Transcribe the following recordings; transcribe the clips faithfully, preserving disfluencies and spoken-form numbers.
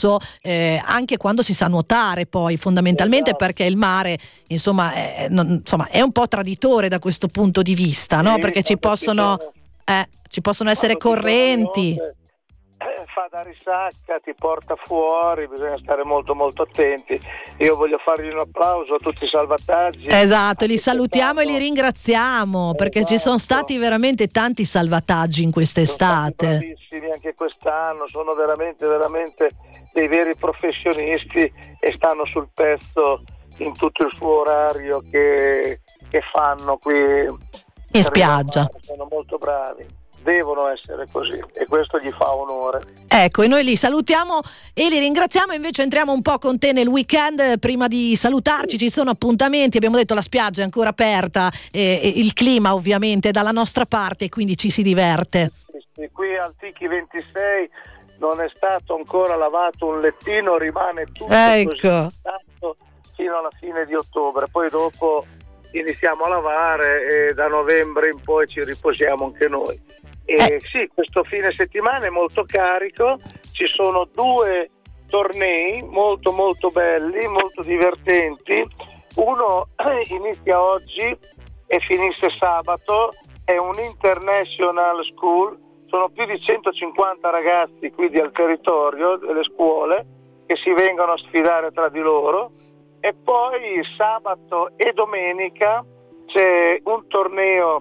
senso eh, anche quando si sa nuotare, poi fondamentalmente, esatto. Perché il mare insomma è, non, insomma è un po' traditore da questo punto di vista, no? Sì, Perché ci possono ci sono, eh, ci possono essere quando ci sono le correnti. onde, eh, fa da risacca, ti porta fuori, bisogna stare molto molto attenti. Io voglio fargli un applauso a tutti i salvataggi. Esatto, li Anche salutiamo e li quest'anno- ringraziamo, perché ci sono Esatto. stati veramente tanti salvataggi in Sono stati quest'estate. bravissimi anche quest'anno, sono veramente veramente dei veri professionisti e stanno sul pezzo in tutto il suo orario che, che fanno qui In spiaggia. Sono molto bravi, devono essere così e questo gli fa onore. Ecco, e noi li salutiamo e li ringraziamo. Invece entriamo un po' con te nel weekend. Prima di salutarci, ci sono appuntamenti, abbiamo detto la spiaggia è ancora aperta e, e il clima ovviamente è dalla nostra parte, quindi ci si diverte. Sì, qui al Tiki ventisei non è stato ancora lavato un lettino, rimane tutto Ecco. così intatto fino alla fine di ottobre, poi dopo iniziamo a lavare e da novembre in poi ci riposiamo anche noi. E Eh. sì, questo fine settimana è molto carico, ci sono due tornei molto molto belli, molto divertenti. Uno inizia oggi e finisce sabato, è un international school, sono più di centocinquanta ragazzi qui del territorio, delle scuole, che si vengono a sfidare tra di loro. E poi sabato e domenica c'è un torneo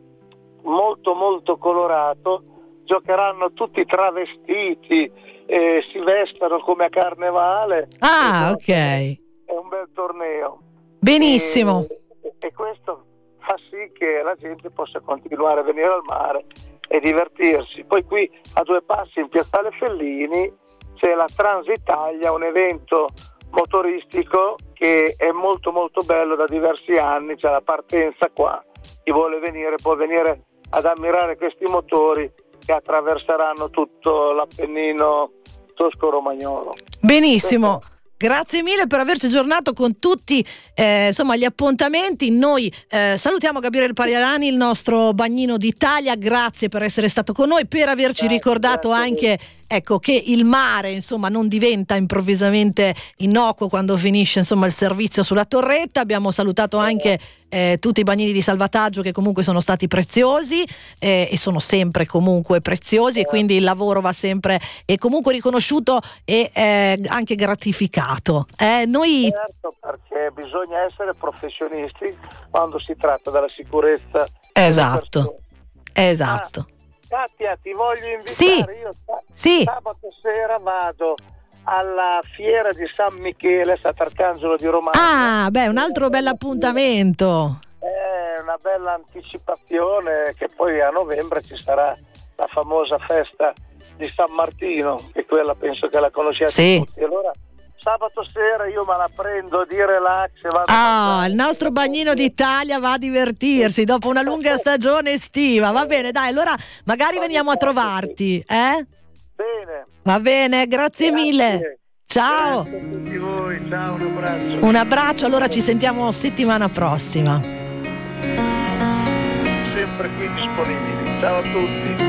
molto molto colorato, giocheranno tutti travestiti, eh, si vestono come a carnevale. Ah, E ok. è un bel torneo. Benissimo. E, e questo fa sì che la gente possa continuare a venire al mare e divertirsi. Poi qui a due passi in Piazzale Fellini c'è la Transitalia, un evento motoristico che è molto molto bello da diversi anni, c'è la partenza qua, chi vuole venire può venire ad ammirare questi motori che attraverseranno tutto l'Appennino tosco-romagnolo. Benissimo. Grazie mille per averci aggiornato con tutti eh, insomma gli appuntamenti. Noi eh, salutiamo Gabriele Pariani, il nostro bagnino d'Italia. Grazie per essere stato con noi, per averci Grazie, ricordato grazie anche ecco che il mare insomma non diventa improvvisamente innocuo quando finisce insomma il servizio sulla torretta. Abbiamo salutato anche eh, tutti i bagnini di salvataggio che comunque sono stati preziosi eh, e sono sempre comunque preziosi, e quindi il lavoro va sempre e comunque riconosciuto e eh, anche gratificato. Eh, noi Certo, perché bisogna essere professionisti quando si tratta della sicurezza. esatto, esatto. Ah, Katia, ti voglio invitare. Sì, Io sa- sì. sabato sera vado alla fiera di San Michele, Sant'Arcangelo di Romagna. Ah, beh, un altro bel appuntamento. È una bella anticipazione, che poi a novembre ci sarà la famosa festa di San Martino, che quella penso che la conosciate Sì. tutti. Allora sabato sera io me la prendo di relax e vado a Ah, mangiare. il nostro bagnino d'Italia va a divertirsi dopo una lunga stagione estiva. Va bene, dai, allora magari veniamo a trovarti, eh? Bene. Va bene, grazie, Grazie. mille. Ciao. Grazie a tutti voi, ciao, un abbraccio. Un abbraccio, allora ci sentiamo settimana prossima. Sempre qui disponibili. Ciao a tutti.